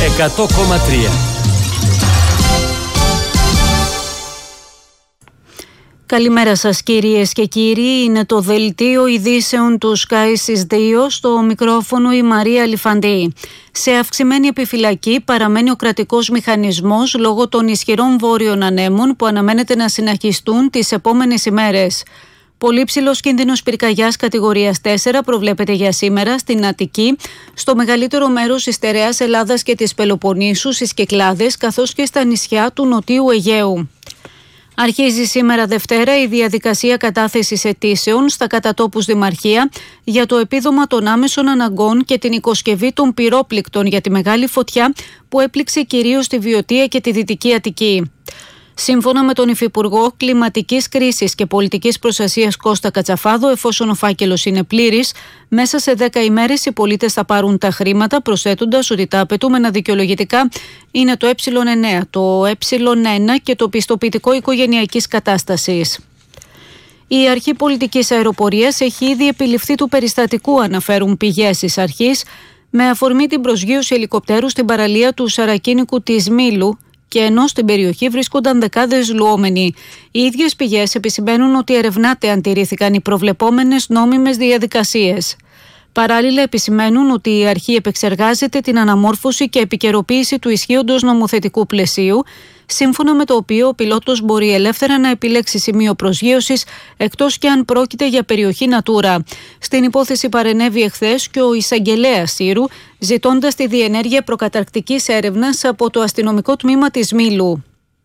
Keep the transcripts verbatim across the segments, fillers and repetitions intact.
εκατό κόμμα τρία. Καλημέρα σας κυρίες και κύριοι, είναι το δελτίο ειδήσεων του Sky στις δύο, στο μικρόφωνο η Μαρία Λιφαντή. Σε αυξημένη επιφυλακή παραμένει ο κρατικός μηχανισμός λόγω των ισχυρών βόρειων ανέμων που αναμένεται να συνεχιστούν τις επόμενες ημέρες. Πολύ ψηλός κίνδυνος πυρκαγιάς κατηγορίας τέσσερα προβλέπεται για σήμερα στην Αττική, στο μεγαλύτερο μέρος της στερεάς Ελλάδας και της Πελοποννήσου, στις Κυκλάδες, καθώς και στα νησιά του Νοτίου Αιγαίου. Αρχίζει σήμερα Δευτέρα η διαδικασία κατάθεσης αιτήσεων στα κατατόπους δημαρχία για το επίδομα των άμεσων αναγκών και την οικοσκευή των πυρόπληκτων για τη μεγάλη φωτιά που έπληξε κυρίως τη Βιωτία και τη Δυτική Αττική. Σύμφωνα με τον Υφυπουργό Κλιματικής Κρίσης και Πολιτικής Προστασίας Κώστα Κατσαφάδο, εφόσον ο φάκελος είναι πλήρης, μέσα σε δέκα ημέρες οι πολίτες θα πάρουν τα χρήματα, προσθέτοντας ότι τα απαιτούμενα δικαιολογητικά είναι το ε εννέα, το ε ένα και το πιστοποιητικό οικογενειακής κατάστασης. Η Αρχή Πολιτικής Αεροπορίας έχει ήδη επιληφθεί του περιστατικού, αναφέρουν πηγές της αρχής, με αφορμή την προσγείωση ελικοπτέρου στην παραλία του Σαρακίνικου της Μήλου, και ενώ στην περιοχή βρίσκονταν δεκάδες λουόμενοι. Οι ίδιες πηγές επισημαίνουν ότι ερευνάται αν τηρήθηκαν οι προβλεπόμενες νόμιμες διαδικασίες. Παράλληλα, επισημαίνουν ότι η αρχή επεξεργάζεται την αναμόρφωση και επικαιροποίηση του ισχύοντος νομοθετικού πλαισίου, σύμφωνα με το οποίο ο πιλότος μπορεί ελεύθερα να επιλέξει σημείο προσγείωσης, εκτός και αν πρόκειται για περιοχή Natura. Στην υπόθεση παρενέβη εχθές και ο εισαγγελέας Σύρου, ζητώντας τη διενέργεια προκαταρκτικής έρευνας από το αστυνομικό τμήμα της Μήλου.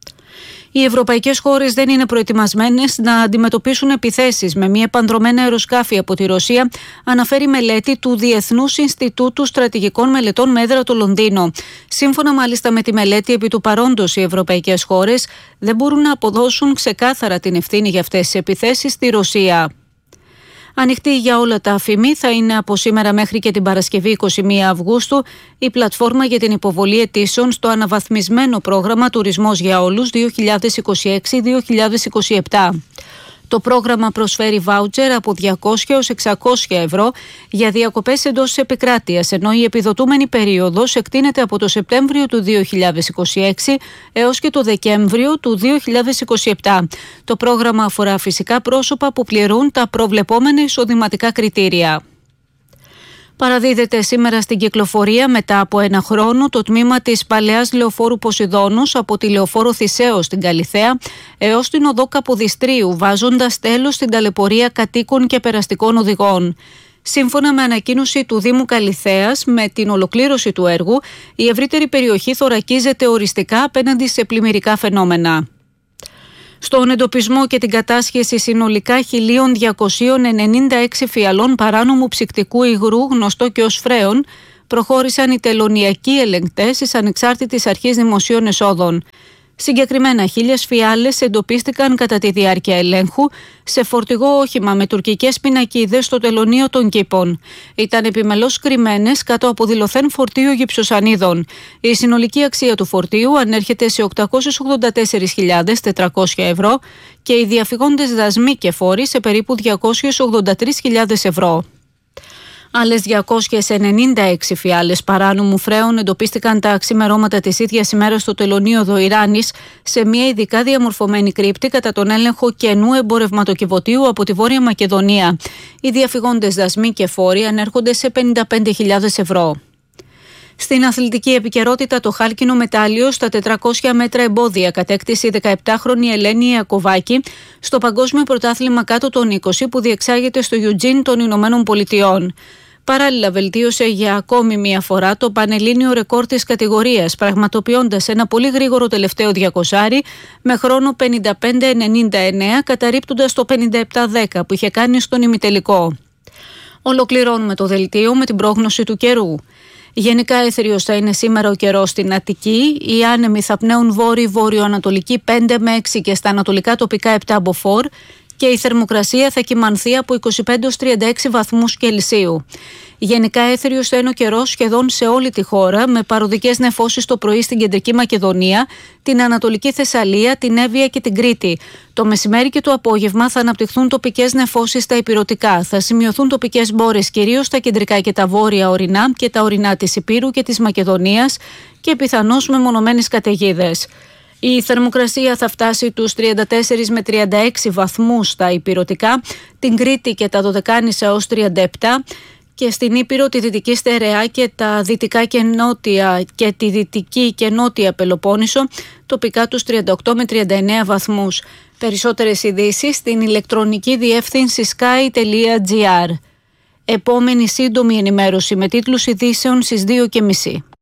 Οι ευρωπαϊκές χώρες δεν είναι προετοιμασμένες να αντιμετωπίσουν επιθέσεις με μη επανδρωμένα αεροσκάφη από τη Ρωσία, αναφέρει μελέτη του Διεθνούς Ινστιτούτου Στρατηγικών Μελετών με έδρα το Λονδίνο. Σύμφωνα μάλιστα με τη μελέτη, επί του παρόντος οι ευρωπαϊκές χώρες δεν μπορούν να αποδώσουν ξεκάθαρα την ευθύνη για αυτές τις επιθέσεις στη Ρωσία. Ανοιχτή για όλα τα αφημί θα είναι από σήμερα μέχρι και την Παρασκευή εικοστή πρώτη Αυγούστου η πλατφόρμα για την υποβολή αιτήσεων στο αναβαθμισμένο πρόγραμμα Τουρισμός για Όλους δύο χιλιάδες είκοσι έξι δύο χιλιάδες είκοσι επτά. Το πρόγραμμα προσφέρει βάουτσερ από διακόσια έως εξακόσια ευρώ για διακοπές εντός της επικράτειας, ενώ η επιδοτούμενη περίοδος εκτείνεται από το Σεπτέμβριο του δύο χιλιάδες είκοσι έξι έως και το Δεκέμβριο του δύο χιλιάδες είκοσι επτά. Το πρόγραμμα αφορά φυσικά πρόσωπα που πληρούν τα προβλεπόμενα εισοδηματικά κριτήρια. Παραδίδεται σήμερα στην κυκλοφορία μετά από ένα χρόνο το τμήμα της παλαιάς λεωφόρου Ποσειδώνος από τη λεωφόρο Θησέως στην Καλιθέα έως την οδό Καποδιστρίου, βάζοντας τέλος στην ταλαιπωρία κατοίκων και περαστικών οδηγών. Σύμφωνα με ανακοίνωση του Δήμου Καλιθέας, με την ολοκλήρωση του έργου, η ευρύτερη περιοχή θωρακίζεται οριστικά απέναντι σε πλημμυρικά φαινόμενα. Στον εντοπισμό και την κατάσχεση συνολικά χίλια διακόσια ενενήντα έξι φιαλών παράνομου ψυκτικού υγρού, γνωστό και ως φρέον, προχώρησαν οι τελωνειακοί ελεγκτές της Ανεξάρτητης Αρχής Δημοσίων Εσόδων. Συγκεκριμένα χίλιες φιάλες εντοπίστηκαν κατά τη διάρκεια ελέγχου σε φορτηγό όχημα με τουρκικές πινακίδες στο τελωνείο των Κήπων. Ήταν επιμελώς κρυμμένες κάτω από δηλωθέν φορτίο γυψοσανίδων. Η συνολική αξία του φορτίου ανέρχεται σε οκτακόσιες ογδόντα τέσσερις χιλιάδες τετρακόσια ευρώ και οι διαφυγόντες δασμοί και φόροι σε περίπου διακόσιες ογδόντα τρεις χιλιάδες ευρώ. Άλλες διακόσιες ενενήντα έξι φιάλες παράνομου φρέων εντοπίστηκαν τα ξημερώματα της ίδιας ημέρας στο τελωνείο Δοϊράνης σε μια ειδικά διαμορφωμένη κρύπτη κατά τον έλεγχο καινού εμπορευματοκιβωτίου από τη Βόρεια Μακεδονία. Οι διαφυγόντες δασμοί και φόροι ανέρχονται σε πενήντα πέντε χιλιάδες ευρώ. Στην αθλητική επικαιρότητα, το χάλκινο μετάλλιο στα τετρακόσια μέτρα εμπόδια κατέκτησε η δεκαεπτάχρονη Ελένη Ιακωβάκη στο Παγκόσμιο Πρωτάθλημα κάτω των είκοσι που διεξάγεται στο Eugene των Ηνωμένων Πολιτειών. Παράλληλα, βελτίωσε για ακόμη μία φορά το πανελλήνιο ρεκόρ της κατηγορίας, πραγματοποιώντας ένα πολύ γρήγορο τελευταίο διακοσάρι με χρόνο πενήντα πέντε ενενήντα εννέα, καταρρίπτοντας το πενήντα επτά δέκα που είχε κάνει στον ημιτελικό. Ολοκληρώνουμε το δελτίο με την πρόγνωση του καιρού. Γενικά έθριος θα είναι σήμερα ο καιρός στην Αττική. Οι άνεμοι θα πνέουν βόρειο-βόρειο-ανατολική πέντε με έξι και στα ανατολικά τοπικά επτά μποφόρ και η θερμοκρασία θα κυμανθεί από είκοσι πέντε έως τριάντα έξι βαθμούς Κελσίου. Γενικά έθριος θα είναι ο καιρός σχεδόν σε όλη τη χώρα, με παροδικές νεφώσεις το πρωί στην Κεντρική Μακεδονία, την Ανατολική Θεσσαλία, την Εύβοια και την Κρήτη. Το μεσημέρι και το απόγευμα θα αναπτυχθούν τοπικές νεφώσεις στα ηπειρωτικά. Θα σημειωθούν τοπικές μπόρες κυρίως στα κεντρικά και τα βόρεια ορεινά και τα ορεινά της Ηπείρου και της Μακεδονίας και πιθανώς μεμονωμένες καταιγίδες. Η θερμοκρασία θα φτάσει τους τριάντα τέσσερα με τριάντα έξι βαθμούς στα ηπειρωτικά, την Κρήτη και τα Δωδεκάνησα ως τριάντα επτά και στην Ήπειρο, τη Δυτική Στερεά και τα Δυτικά και Νότια και τη Δυτική και Νότια Πελοπόννησο, τοπικά τους τριάντα οκτώ με τριάντα εννέα βαθμούς. Περισσότερες ειδήσεις στην ηλεκτρονική διεύθυνση sky τελεία gr. Επόμενη σύντομη ενημέρωση με τίτλους ειδήσεων στις δύο και μισή.